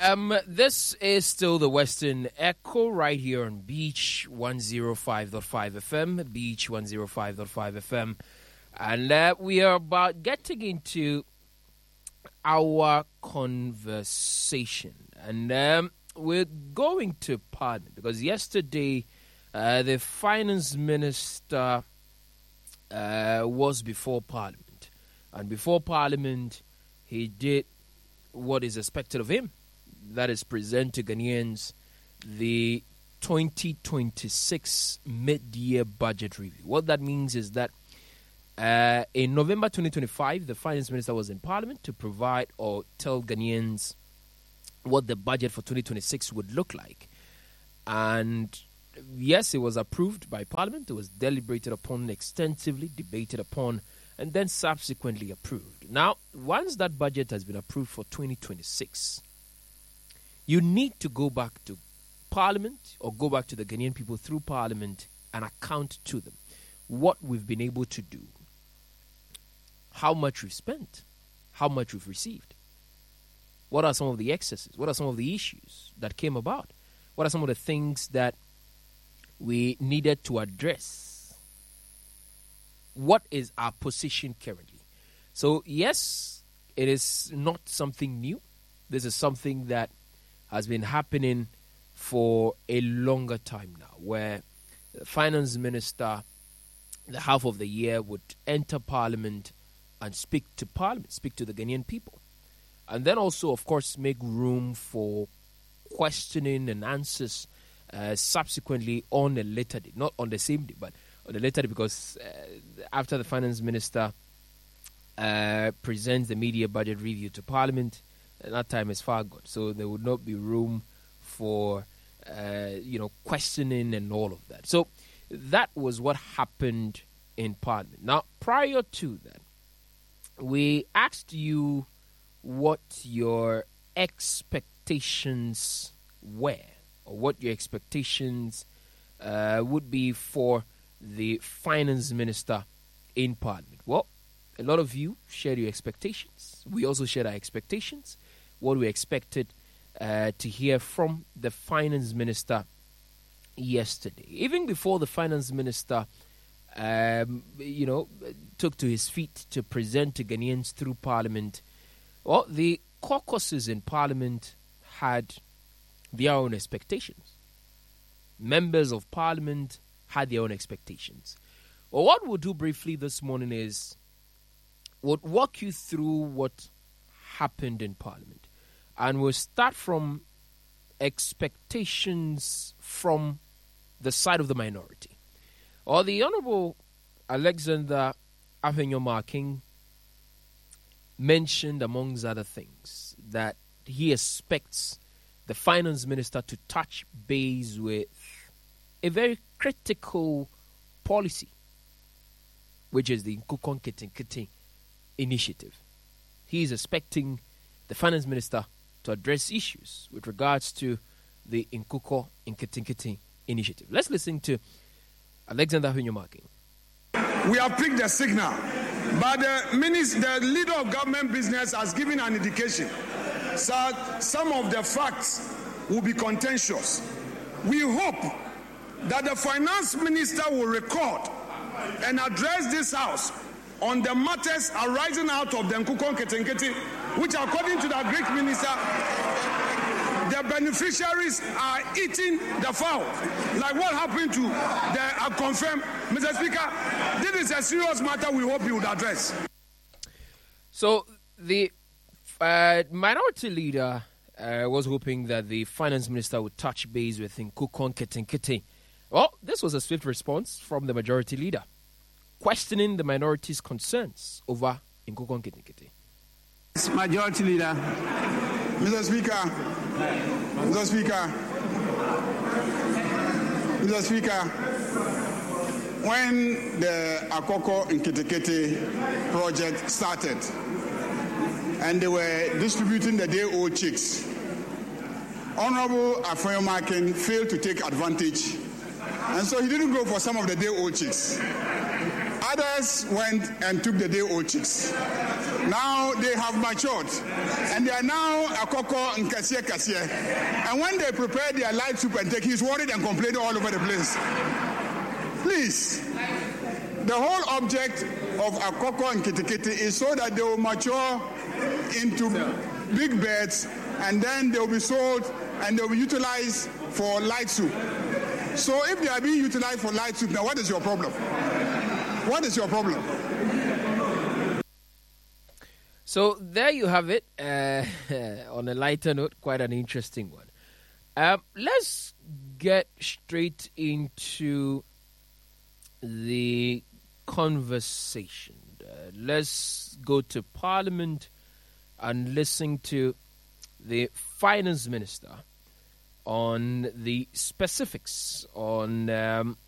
This is still the Western Echo right here on Beach 105.5 FM, Beach 105.5 FM. And we are about getting into our conversation. And we're going to Parliament because yesterday the Finance Minister was before Parliament. And before Parliament, he did what is expected of him. That is present to Ghanaians the 2026 mid-year budget review. What that means is that in November 2025, the Finance Minister was in Parliament to provide or tell Ghanaians what the budget for 2026 would look like. And yes, it was approved by Parliament. It was deliberated upon extensively, debated upon, and then subsequently approved. Now, once that budget has been approved for 2026, you need to go back to Parliament or go back to the Ghanaian people through Parliament and account to them what we've been able to do, how much we've spent, how much we've received. What are some of the excesses? What are some of the issues that came about? What are some of the things that we needed to address? What is our position currently? So, yes, it is not something new. This is something that has been happening for a longer time now, where the Finance Minister, the half of the year, would enter Parliament and speak to Parliament, speak to the Ghanaian people. And then also, of course, make room for questioning and answers subsequently on a later day. Not on the same day, but on a later day, because after the Finance Minister presents the media budget review to Parliament, that time is far gone. So there would not be room for, questioning and all of that. So that was what happened in Parliament. Now, prior to that, we asked you what your expectations were, or what your expectations would be for the Finance Minister in Parliament. Well, a lot of you shared your expectations. We also shared our expectations, what we expected to hear from the Finance Minister yesterday. Even before the Finance Minister, took to his feet to present to Ghanaians through Parliament, well, the caucuses in Parliament had their own expectations. Members of Parliament had their own expectations. Well, what we'll do briefly this morning is we'll walk you through what happened in Parliament. And we'll start from expectations from the side of the minority. Or the Honourable Alexander Ahwenyomarking mentioned, amongst other things, that he expects the Finance Minister to touch base with a very critical policy, which is the Nkukor Nketenkete initiative. He is expecting the Finance Minister to address issues with regards to the Nkukor Nketenkete initiative. Let's listen to Alexander Ahwenyomarking. We have picked the signal, but the leader of government business has given an indication. So some of the facts will be contentious. We hope that the Finance Minister will record and address this House on the matters arising out of the Nkukor Nketenkete, which, according to the Greek minister, the beneficiaries are eating the fowl. Like what happened to I confirm, Mr. Speaker, this is a serious matter we hope you would address. So the minority leader was hoping that the Finance Minister would touch base with Nkukor Nketenkete. Well, this was a swift response from the majority leader, questioning the minority's concerns over Nkukor Nketenkete. Majority Leader. Mr. Speaker. When the Nkukor Nketenkete project started and they were distributing the day-old chicks, Honorable Ahwenyomarking failed to take advantage, and so he didn't go for some of the day-old chicks. Others went and took the day-old chicks. Now they have matured, and they are now Akoko and Kasie. And when they prepare their light soup and take, he's worried and complaining all over the place. Please, the whole object of Akoko and Kitikiti is so that they will mature into big birds, and then they will be sold and they will be utilized for light soup. So if they are being utilized for light soup, now what is your problem? What is your problem? So there you have it. On a lighter note, quite an interesting one. Let's get straight into the conversation. Let's go to Parliament and listen to the Finance Minister on the specifics on